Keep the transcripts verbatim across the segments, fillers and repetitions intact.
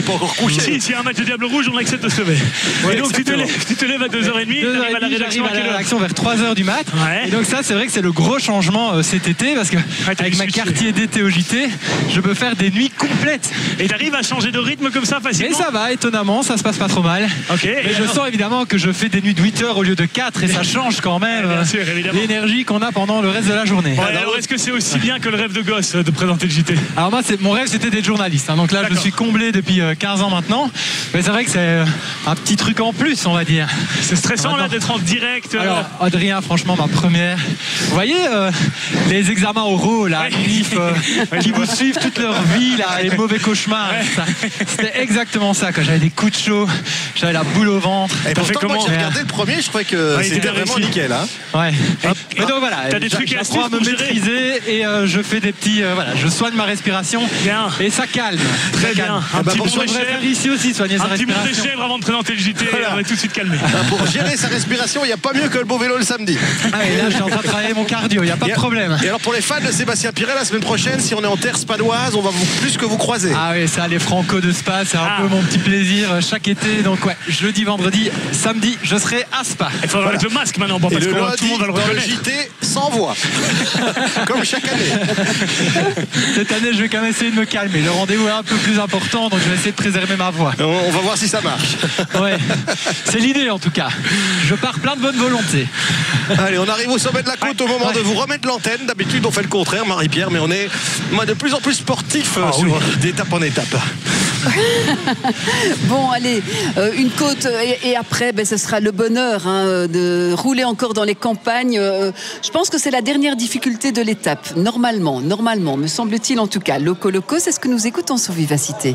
pas encore couché. Si, s'il y a un match de Diable Rouge, on accepte de se lever. Ouais, et donc tu te, lèves, tu te lèves à deux heures trente, tu arrives à la rédaction à la rédaction vers trois heures du mat. Ouais. Et donc ça, c'est vrai que c'est le gros changement euh, cet été, parce que Ouais, avec ma quartier d'été au J T, je peux faire des nuits complètes. Et t'arrives à changer de rythme comme ça Mais facilement? ça va, étonnamment, ça se passe pas trop mal. Ok. Mais Et je alors sens évidemment que je fais des nuits de huit heures au lieu de quatre, et ça change quand même Bien euh, sûr, évidemment. l'énergie qu'on a pendant le reste de la journée. Ouais, alors est-ce que c'est aussi bien que le rêve de gosse de présenter le J T? Alors moi, c'est, mon rêve, c'était d'être journaliste. Hein. Donc là, D'accord. je suis comblé depuis euh, quinze ans maintenant. Mais c'est vrai que c'est euh, un petit truc en plus, on va dire. C'est stressant là Maintenant. d'être en direct. euh, Alors, Adrien, franchement, ma première. Vous voyez euh, les examens oraux, là, Ouais. N I F, euh, qui vous suivent toute leur vie, là, les mauvais cauchemars. Ouais. Ça, c'était exactement ça, quand j'avais des coups de chaud, j'avais la boule au ventre. Et T'as fait pourtant, moi, comment j'ai regardé le premier, je croyais que Ouais, il c'était était vraiment réussi. nickel. Hein. Ouais. Hop. Mais donc voilà, T'as des j'a- trucs et j'apprends à astuces me pour gérer. maîtriser et euh, je fais des petits, euh, voilà, je soigne ma respiration. Bien. Et ça calme. Très Ça bien. calme. Un bah, petit pour bout ça, de Je devrais chèvre. faire ici aussi, soigner sa Un petit bout de respiration. chèvre avant de présenter le J T. Voilà. On va tout de suite calmer. Ah, pour gérer sa respiration, il n'y a pas mieux que le beau vélo le samedi. Ah, et là, je suis en train de travailler mon cardio, il n'y a pas Et- de problème. Et alors pour les fans de Sébastien Pirel, la semaine prochaine, si on est en terre spadoise, on va vous, plus que vous croiser. Ah oui, ça, les Franco de Spa, c'est un Ah. peu mon petit plaisir euh, chaque été. Donc ouais, jeudi, vendredi, samedi, je serai à Spa. Il faudra mettre le masque maintenant, bon, Et parce le que tout lundi, le monde va le dans le reconnaître. J T, sans voix. Comme chaque année. Cette année, je vais quand même essayer de me calmer. Le rendez-vous est un peu plus important, donc je vais essayer de préserver ma voix. On, on va voir si ça marche. Ouais, c'est l'idée en tout cas. Je pars plein de bonne volonté. Allez, on arrive au sommet de la côte au moment Ouais. de vous remettre l'antenne. D'habitude, on fait le contraire, Marie-Pierre, mais on est moi, de plus en plus sportif euh, Ah, sur- oui. d'étape en étape. Bon, allez, euh, une côte et, et après, ben, ce sera le bonheur hein, de rouler encore dans les campagnes. Euh, je pense que c'est la dernière difficulté de l'étape. Normalement, normalement, me semble-t-il en tout cas. Loco Loco, c'est ce que nous écoutons sur Vivacité.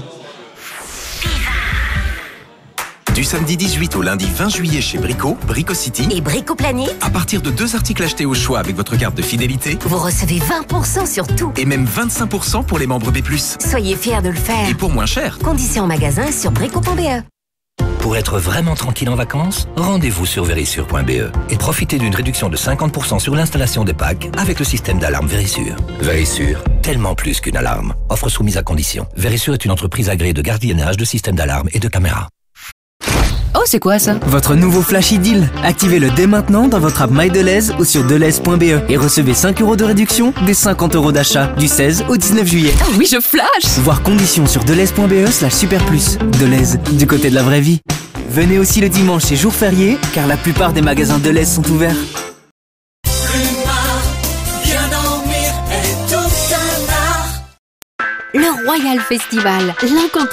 Du samedi dix-huit au lundi vingt juillet chez Brico, Brico City. Et Bricoplanier, À partir de deux articles achetés au choix avec votre carte de fidélité vous recevez vingt pour cent sur tout. et même vingt-cinq pour cent pour les membres B plus. Soyez fiers de le faire. Et pour moins cher. Conditions en magasin sur brico point b e. Pour être vraiment tranquille en vacances, rendez-vous sur Verisure point b e et profitez d'une réduction de cinquante pour cent sur l'installation des packs avec le système d'alarme Verisure. Verisure, tellement plus qu'une alarme. Offre soumise à condition. Verisure est une entreprise agréée de gardiennage, de système d'alarme et de caméras. Oh, c'est quoi ça? Votre nouveau Flashy Deal. Activez-le dès maintenant dans votre app MyDeleuze ou sur deleuze point b e et recevez cinq euros de réduction des cinquante euros d'achat du seize au dix-neuf juillet. Oh oui, je flash! Voir conditions sur deleuze point b e slash super plus. Deleuze, du côté de la vraie vie. Venez aussi le dimanche et jour férié, car la plupart des magasins Deleuze sont ouverts. Le Royal Festival, l'incontournable.